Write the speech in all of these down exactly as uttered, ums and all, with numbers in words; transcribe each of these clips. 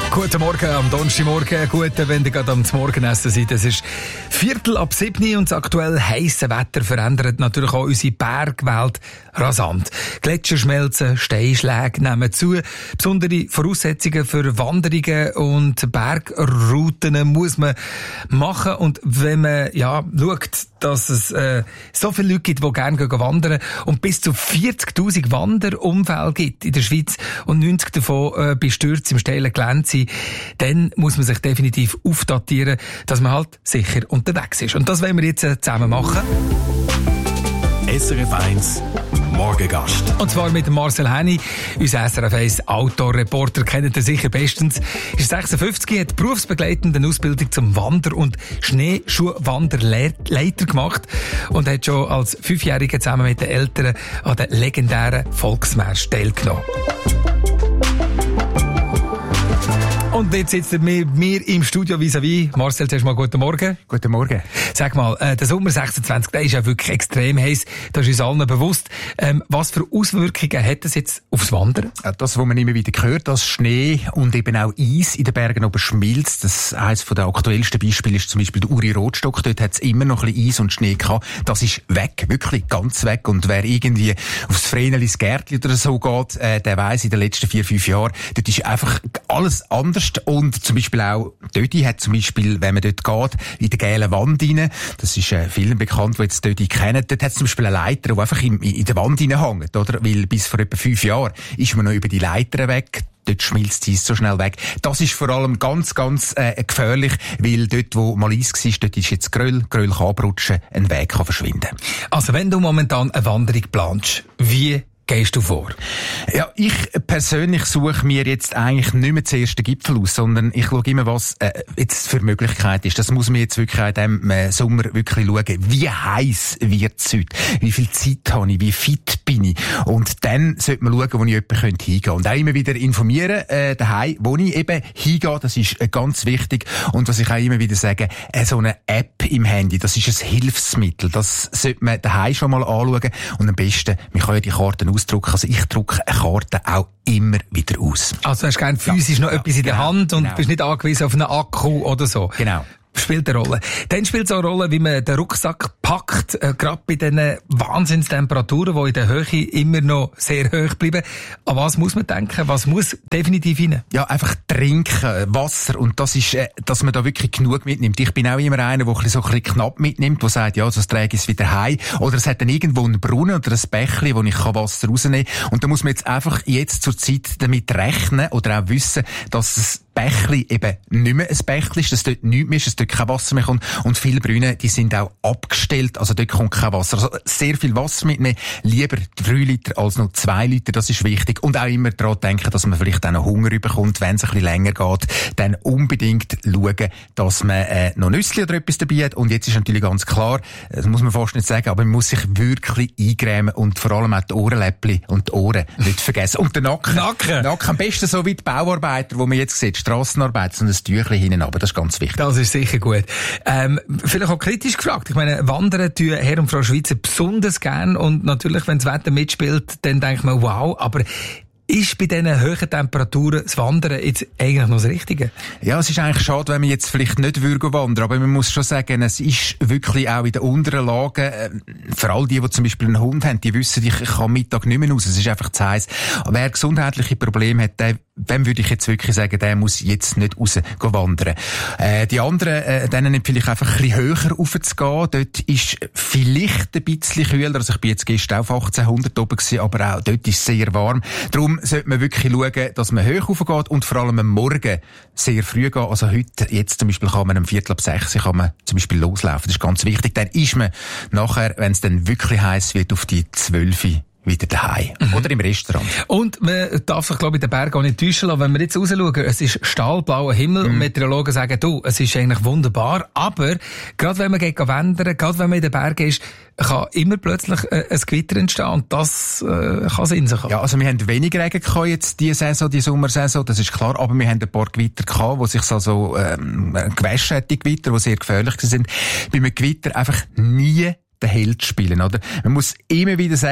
Guten Morgen am Donnerstagmorgen. Guten, wenn ihr gerade am Morgenessen seid. Es ist Viertel ab sieben und das aktuell heisse Wetter verändert natürlich auch unsere Bergwelt rasant. Gletscher schmelzen, Steinschläge nehmen zu. Besondere Voraussetzungen für Wanderungen und Bergrouten muss man machen. Und wenn man ja schaut, dass es äh, so viele Leute gibt, die gerne gehen wandern und bis zu vierzigtausend Wanderunfälle gibt in der Schweiz und neunzig davon äh, bei Stürzen im steilen Gelände sind, dann muss man sich definitiv aufdatieren, dass man halt sicher unterwegs ist. Und das wollen wir jetzt äh, zusammen machen. S R F eins Morgengast. Und zwar mit Marcel Henny, unser S R F eins Outdoor-Reporter, kennt ihr sicher bestens. Ist sechsundfünfzig, hat berufsbegleitende Ausbildung zum Wander- und Schneeschuhwanderleiter gemacht und hat schon als Fünfjähriger zusammen mit den Eltern an den legendären Volksmärsch teilgenommen. Und jetzt sitzt er mit mir im Studio vis-à-vis. Marcel, zuerst mal guten Morgen. Guten Morgen. Sag mal, äh, der Sommer sechsundzwanzig, der ist ja wirklich extrem heiß. Das ist uns allen bewusst. Ähm, was für Auswirkungen hat das jetzt aufs Wandern? Das, was man immer wieder hört, dass Schnee und eben auch Eis in den Bergen oben schmilzt. Das eines der aktuellsten Beispiele ist zum Beispiel der Uri-Rotstock. Dort hat es immer noch ein bisschen Eis und Schnee gehabt. Das ist weg, wirklich ganz weg. Und wer irgendwie aufs Vrenelis Gärtli oder so geht, äh, der weiss, in den letzten vier, fünf Jahren, dort ist einfach alles anders. Und zum Beispiel auch Dödi hat zum Beispiel, wenn man dort geht, in der gelben Wand rein, das ist äh, vielen bekannt, die jetzt Dödi kennen, dort hat es zum Beispiel eine Leiter, die einfach in, in der Wand hängt, oder? Weil bis vor etwa fünf Jahren ist man noch über die Leiter weg. Dort schmilzt es so schnell weg. Das ist vor allem ganz, ganz äh, gefährlich, weil dort, wo mal Eis war, dort ist jetzt Geröll, Geröll kann abrutschen, ein Weg kann verschwinden. Also wenn du momentan eine Wanderung planst, wie gehst du vor? Ja, ich persönlich suche mir jetzt eigentlich nicht mehr zuerst den Gipfel aus, sondern ich schaue immer, was äh, jetzt für Möglichkeit ist. Das muss man jetzt wirklich in diesem äh, Sommer wirklich schauen. Wie heiß wird es heute? Wie viel Zeit habe ich? Wie fit bin ich? Und dann sollte man schauen, wo ich jemanden hingehen könnte. Und auch immer wieder informieren, äh, daheim, wo ich eben hingehe. Das ist äh, ganz wichtig. Und was ich auch immer wieder sage, äh, so eine App im Handy, das ist ein Hilfsmittel. Das sollte man daheim schon mal anschauen. Und am besten, wir können ja die Karten ausdrucken. Also ich drucke eine Karte auch immer wieder aus. Also du hast gerne physisch ja, noch ja, etwas in der genau, Hand und genau. bist nicht angewiesen auf einen Akku oder so. Genau. Spielt eine Rolle. Dann spielt es auch eine Rolle, wie man den Rucksack packt, äh, gerade bei diesen Wahnsinnstemperaturen, die in der Höhe immer noch sehr hoch bleiben. An was muss man denken? Was muss definitiv rein? Ja, einfach trinken, Wasser, und das ist, äh, dass man da wirklich genug mitnimmt. Ich bin auch immer einer, der so ein bisschen knapp mitnimmt, der sagt, ja, sonst trage ich es wieder heim. Oder es hat dann irgendwo einen Brunnen oder ein Bächli, wo ich Wasser rausnehmen kann. Und da muss man jetzt einfach jetzt zur Zeit damit rechnen oder auch wissen, dass es Bächli eben nicht mehr ein Bächli ist, dass dort nichts mehr ist, dass dort kein Wasser mehr kommt. Und viele Brunnen, die sind auch abgestellt, also dort kommt kein Wasser. Also sehr viel Wasser mitnehmen, lieber drei Liter als noch zwei Liter, das ist wichtig. Und auch immer daran denken, dass man vielleicht auch noch Hunger bekommt, wenn es ein bisschen länger geht. Dann unbedingt schauen, dass man äh, noch Nüsse oder etwas dabei hat. Und jetzt ist natürlich ganz klar, das muss man fast nicht sagen, aber man muss sich wirklich eingrämen und vor allem auch die Ohrenläppchen und die Ohren nicht vergessen. Und der Nacken. Nacken. Nacken. Am besten so wie die Bauarbeiter, die man jetzt sieht, Strassenarbeit, so ein Tüchlein hinten runter, das ist ganz wichtig. Das ist sicher gut. Ähm, vielleicht auch kritisch gefragt. Ich meine, Wandern tun Herr und Frau Schweizer besonders gern und natürlich, wenn das Wetter mitspielt, dann denkt man, wow, aber ist bei diesen hohen Temperaturen das Wandern jetzt eigentlich noch das Richtige? Ja, es ist eigentlich schade, wenn man jetzt vielleicht nicht würde wandern, aber man muss schon sagen, es ist wirklich auch in den unteren Lagen, äh, für all die, die zum Beispiel einen Hund haben, die wissen, ich kann am Mittag nicht mehr raus, es ist einfach zu heiß. Wer gesundheitliche Probleme hat, der, dem würde ich jetzt wirklich sagen, der muss jetzt nicht raus wandern. Äh, die anderen, äh, denen nicht vielleicht einfach ein bisschen höher raufzugehen, dort ist vielleicht ein bisschen kühler, also ich bin jetzt gestern auf achtzehnhundert oben gewesen, aber auch dort ist es sehr warm. Darum sollte man wirklich schauen, dass man hoch raufgeht und vor allem am Morgen sehr früh gehen. Also heute, jetzt zum Beispiel, kann man um Viertel ab sechs kann man zum Beispiel loslaufen. Das ist ganz wichtig. Dann ist man nachher, wenn es dann wirklich heiß wird, auf die zwölf wieder daheim. Mhm. Oder im Restaurant. Und man darf sich, glaube ich, den Berg auch nicht täuschen lassen. Wenn wir jetzt rausschauen, es ist stahlblauer Himmel mhm. und Meteorologen sagen, du, es ist eigentlich wunderbar, aber gerade wenn man geht wandern, gerade wenn man in den Bergen ist, kann immer plötzlich äh, ein Gewitter entstehen und das äh, kann es in sich haben. Ja, also wir haben weniger Regen gehabt jetzt diese Saison, die Sommersaison, das ist klar, aber wir haben ein paar Gewitter gehabt, wo sich also ähm, gewaschen hat, die Gewitter, die sehr gefährlich sind. Bei einem Gewitter einfach nie den Held spielen, oder? Man muss immer wieder sagen,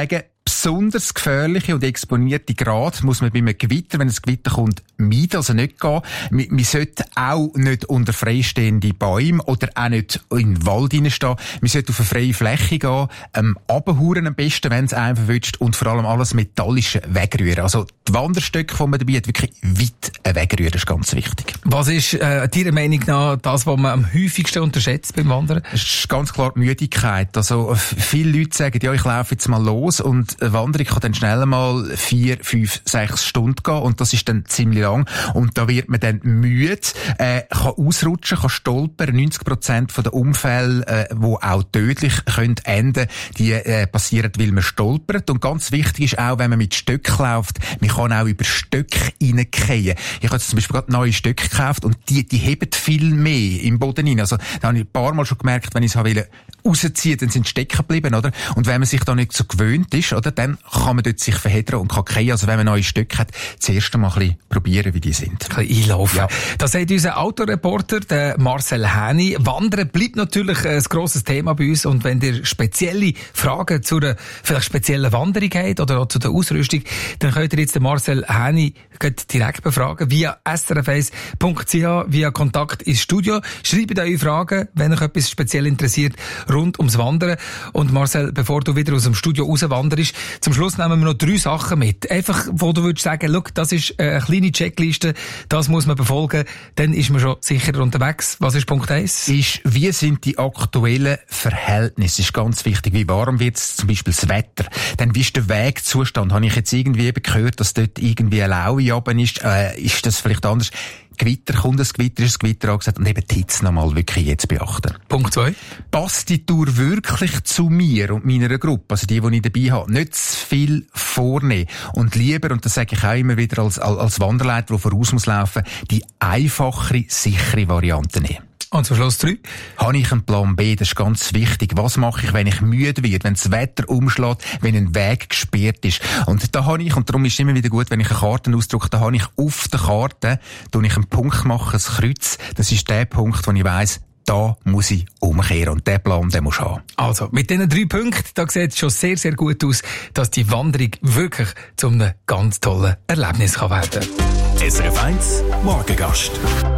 besonders gefährliche und exponierte Grad muss man bei einem Gewitter, wenn es Gewitter kommt, meiden, also nicht gehen. Man, man sollte auch nicht unter freistehende Bäume oder auch nicht in den Wald hineinstehen. Man sollte auf eine freie Fläche gehen, ähm, runterhauen am besten, wenn es einem verwünscht, und vor allem alles Metallische wegrühren. Also die Wanderstöcke, die man dabei hat, wirklich weit wegrühren, ist ganz wichtig. Was ist äh, deiner Meinung nach das, was man am häufigsten unterschätzt beim Wandern? Es ist ganz klar die Müdigkeit. Also viele Leute sagen, ja, ich laufe jetzt mal los, und eine Wanderung kann dann schnell mal vier, fünf, sechs Stunden gehen, und das ist dann ziemlich lang, und da wird man dann müde, äh, kann ausrutschen, kann stolpern. neunzig Prozent der Unfälle, äh, die auch tödlich können enden, die äh, passieren, weil man stolpert. Und ganz wichtig ist auch, wenn man mit Stöcken läuft, man kann auch über Stöcke reingehen. Ich habe zum Beispiel gerade neue Stöcke gekauft, und die, die heben viel mehr im Boden rein. Also, da habe ich ein paar Mal schon gemerkt, wenn ich es wollte rausziehen, dann sind sie stecken geblieben, oder? Und wenn man sich da nicht so gewöhnt ist, oder, dann kann man dort sich verheddern und kann gehen. Also wenn man neue Stöcke hat, zuerst einmal ein bisschen probieren, wie die sind. Ein bisschen einlaufen. Ja. Das sagt unser Autoreporter, der Marcel Häni. Wandern bleibt natürlich ein grosses Thema bei uns, und wenn ihr spezielle Fragen zu einer vielleicht speziellen Wanderung habt oder auch zu der Ausrüstung, dann könnt ihr jetzt den Marcel Häni direkt befragen via s r f eins punkt c h, via Kontakt ins Studio. Schreibt eure Fragen, wenn euch etwas speziell interessiert rund ums Wandern. Und Marcel, bevor du wieder aus dem Studio rauswanderst, zum Schluss nehmen wir noch drei Sachen mit. Einfach, wo du würdest sagen, schau, das ist eine kleine Checkliste, das muss man befolgen, dann ist man schon sicher unterwegs. Was ist Punkt eins? Ist, wie sind die aktuellen Verhältnisse? Ist ganz wichtig. Wie warm wird es, zum Beispiel das Wetter? Dann, wie ist der Wegzustand? Habe ich jetzt irgendwie eben gehört, dass dort irgendwie eine Laue runter ist? Äh, ist das vielleicht anders? Gewitter, kommt das Gewitter, ist das Gewitter angesagt, und eben die Hitze nochmal wirklich jetzt beachten. Punkt zwei. Passt die Tour wirklich zu mir und meiner Gruppe, also die, die ich dabei habe? Nicht zu viel vornehmen. Und lieber, und das sage ich auch immer wieder als, als Wanderleiter, der voraus muss laufen, die einfachere, sichere Variante nehmen. Und zum Schluss drei. Habe ich einen Plan B? Das ist ganz wichtig. Was mache ich, wenn ich müde werde, wenn das Wetter umschlägt, wenn ein Weg gesperrt ist? Und da habe ich, und darum ist es immer wieder gut, wenn ich eine Karte ausdrucke, da habe ich auf der Karte, tue ich einen Punkt machen, ein Kreuz. Das ist der Punkt, wo ich weiss, da muss ich umkehren. Und den Plan, den musst du haben. Also, mit diesen drei Punkten, da sieht es schon sehr, sehr gut aus, dass die Wanderung wirklich zu einem ganz tollen Erlebnis kann werden kann. S R F eins Morgengast.